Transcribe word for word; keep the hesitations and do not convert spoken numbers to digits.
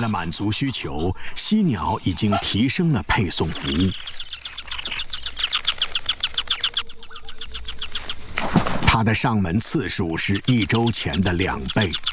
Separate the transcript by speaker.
Speaker 1: 了满足需求，犀鸟已经提升了配送服务。它的上门次数是一周前的两倍。